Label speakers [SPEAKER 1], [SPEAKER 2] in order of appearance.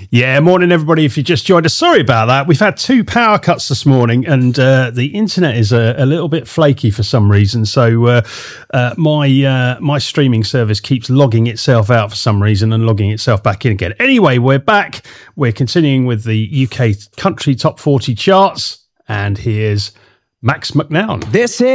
[SPEAKER 1] Yeah, morning everybody. If you just joined us, sorry about that. We've had 2 power cuts this morning, and the internet is a little bit flaky for some reason. So my streaming service keeps logging itself out for some reason and logging itself back in again. Anyway, we're back. We're continuing with the UK country top 40 charts, and here's Max McNown.
[SPEAKER 2] This is